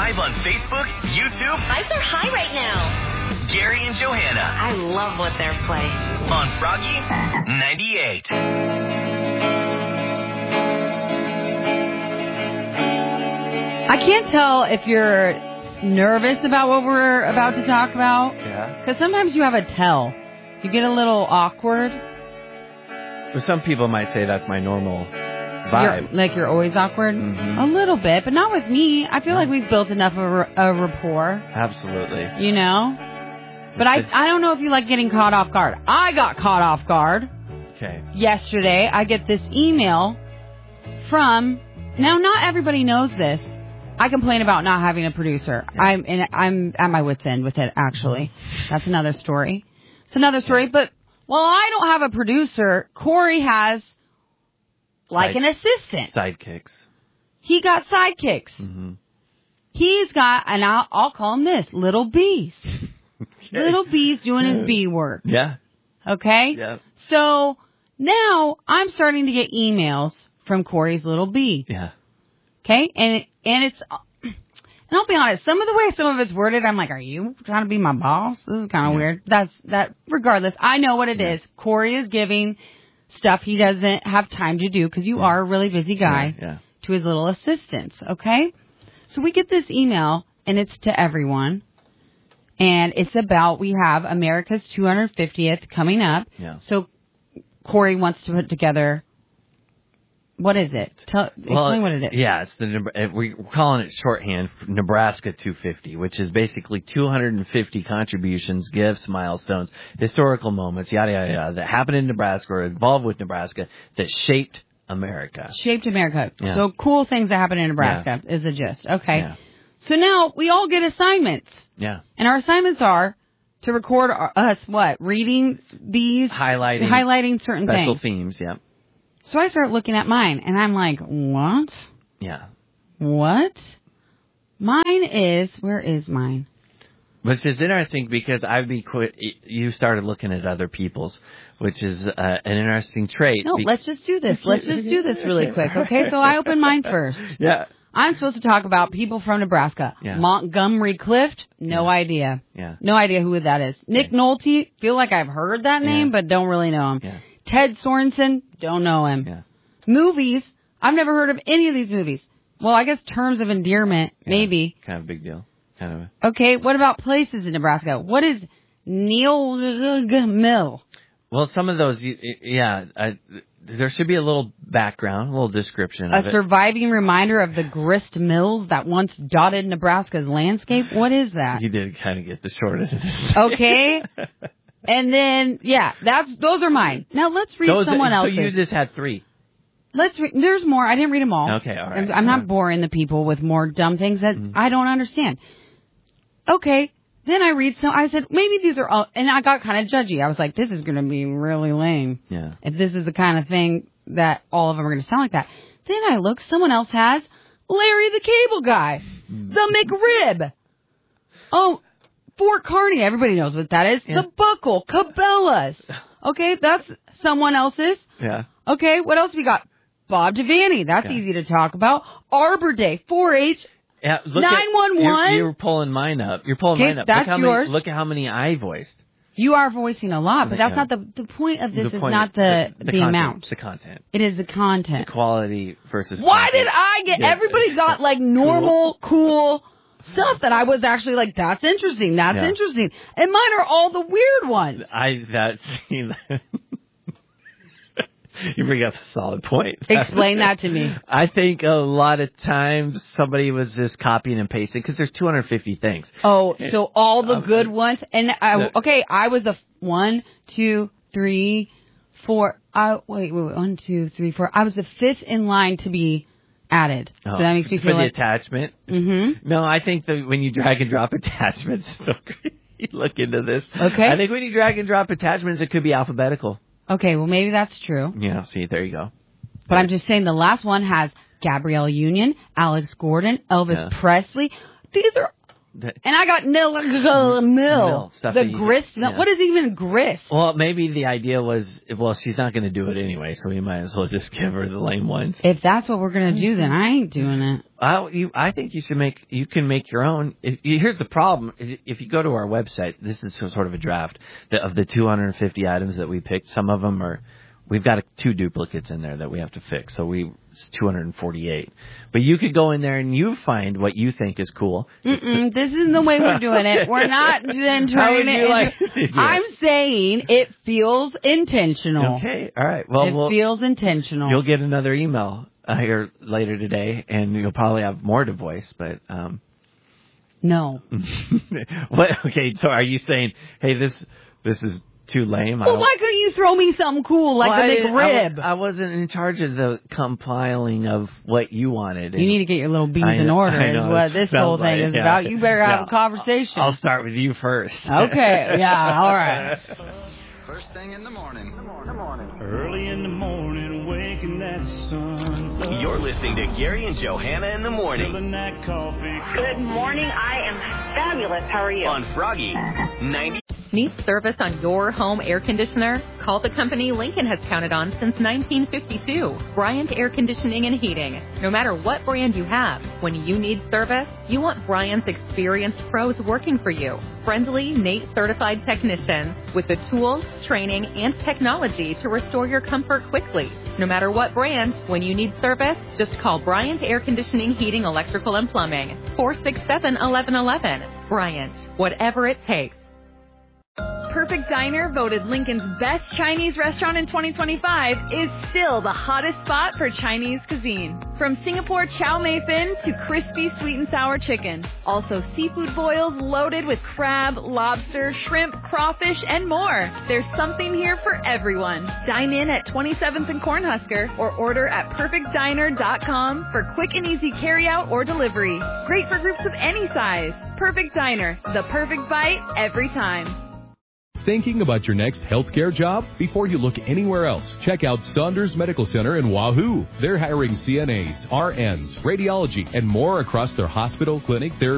live on Facebook, YouTube. Vibes are high right now. Gary and Johanna. I love what they're playing. On Froggy 98. I can't tell if you're nervous about what we're about to talk about. Yeah. Because sometimes you have a tell. You get a little awkward. Well, some people might say that's my normal vibe. You're always awkward? Mm-hmm. A little bit, but not with me. I feel like we've built enough of a rapport. Absolutely. You know? But I don't know if you like getting caught off guard. I got caught off guard. Okay. Yesterday, I get this email from... Now, not everybody knows this. I complain about not having a producer. Yeah. I'm at my wit's end with it, actually. That's another story. It's another story. Yeah. But while I don't have a producer, Corey has, an assistant. Sidekicks. He got sidekicks. Mm-hmm. He's got, and I'll call him this, little bees. Okay. Little bees doing his bee work. Yeah. Okay? Yeah. So now I'm starting to get emails from Corey's little bee. Yeah. Okay? And it's, and I'll be honest, some of the way some of it's worded, I'm like, are you trying to be my boss? This is kind of weird. Regardless, I know what it is. Corey is giving stuff he doesn't have time to do because you are a really busy guy to his little assistants. Okay? So we get this email and it's to everyone. And it's about, we have America's 250th coming up. Yeah. So Corey wants to put together, what is it? Explain what it is. Yeah, we're calling it shorthand for Nebraska 250, which is basically 250 contributions, gifts, milestones, historical moments, yada, yada, yada, that happened in Nebraska or involved with Nebraska that shaped America. Shaped America. Yeah. So cool things that happen in Nebraska is the gist. Okay. Yeah. So now we all get assignments. Yeah. And our assignments are to record us reading these, highlighting certain special things. Themes, yeah. So I start looking at mine and I'm like, what? Yeah. What? Mine is, where is mine? Which is interesting because you started looking at other people's, which is an interesting trait. No, let's just do this. Let's just do this really quick. Okay. So I open mine first. Yeah. I'm supposed to talk about people from Nebraska. Yeah. Montgomery Clift, no idea. Yeah. No idea who that is. Nick Nolte, feel like I've heard that name, but don't really know him. Yeah. Ted Sorensen, don't know him. Yeah. Movies, I've never heard of any of these movies. Well, I guess Terms of Endearment, maybe. Kind of a big deal. Okay, what about places in Nebraska? What is Neil Mill? Well, some of those, there should be a little background, a little description of it. A surviving reminder of the grist mills that once dotted Nebraska's landscape? What is that? You did kind of get the short end of this. Okay. And then, those are mine. Now let's read someone else's. So you just had 3. There's more. I didn't read them all. Okay, all right. I'm not boring the people with more dumb things that I don't understand. Okay. Then I read some. I said, maybe these are all, and I got kind of judgy. I was like, this is going to be really lame. Yeah. If this is the kind of thing that all of them are going to sound like that. Then I look, someone else has Larry the Cable Guy, the McRib. Oh, Fort Kearney. Everybody knows what that is. Yeah. The Buckle, Cabela's. Okay, that's someone else's. Yeah. Okay, what else we got? Bob Devaney. That's easy to talk about. Arbor Day, 4-H. Yeah, 911. You're pulling mine up. You're pulling mine up. That's yours. Look at how many I voiced. You are voicing a lot, but that's not the point of this. Is not the amount. It's the content. It is the content. The quality versus. Why did I get? Everybody got like normal, cool stuff that I was actually like, that's interesting. That's interesting, and mine are all the weird ones. You bring up a solid point. Explain that to me. I think a lot of times somebody was just copying and pasting because there's 250 things. Oh, so all the good ones. And I was the 1, 2, 3, 4. Wait, 1, 2, 3, 4. I was the 5th in line to be added. So that makes me feel like the attachment. Mm-hmm. No, I think that when you drag and drop attachments, look into this. Okay. I think when you drag and drop attachments, it could be alphabetical. Okay, well, maybe that's true. Yeah, see, there you go. But I'm just saying the last one has Gabrielle Union, Alex Gordon, Elvis Presley. These are And I got mill. Stuff The that you- grist. yeah. What is even grist? Well, maybe the idea was, well, she's not going to do it anyway, so we might as well just give her the lame ones. If that's what we're going to do, then I ain't doing it. I think you can make your own. Here's the problem. If you go to our website, this is sort of a draft of the 250 items that we picked. Some of them we've got 2 duplicates in there that we have to fix. So it's 248. But you could go in there and you find what you think is cool. This isn't the way we're doing it. We're not then How would turning you it like into... to do it? I'm saying it feels intentional. Okay. All right. Well, It feels intentional. you'll get another email here later today, and you'll probably have more to voice. But No. what? Okay. So are you saying, hey, this is too lame? Well, why couldn't you throw me something cool like the McRib? I wasn't in charge of the compiling of what you wanted. You need to get your little beans in order is what this whole thing is about. You better have a conversation. I'll start with you first. Okay, yeah, all right. First thing in the morning. Early in the morning, waking that sun. You're listening to Gary and Johanna in the morning Filling that coffee. Good morning. I am fabulous. How are you? on Froggy 90. Need service on your home air conditioner? Call the company Lincoln has counted on since 1952. Bryant Air Conditioning and Heating. No matter what brand you have, when you need service, you want Bryant's experienced pros working for you. Friendly, NATE certified technicians with the tools, training, and technology to restore your comfort quickly. No matter what brand, when you need service, just call Bryant Air Conditioning, Heating, Electrical, and Plumbing. 467-1111. Bryant. Whatever it takes. Perfect Diner, voted Lincoln's best Chinese restaurant in 2025, is still the hottest spot for Chinese cuisine. From Singapore chow mein fin to crispy sweet and sour chicken. Also seafood boils loaded with crab, lobster, shrimp, crawfish, and more. There's something here for everyone. Dine in at 27th and Cornhusker or order at perfectdiner.com for quick and easy carryout or delivery. Great for groups of any size. Perfect Diner, the perfect bite every time. Thinking about your next healthcare job? Before you look anywhere else, check out Saunders Medical Center in Wahoo. They're hiring CNAs, RNs, radiology, and more across their hospital, clinic, therapy,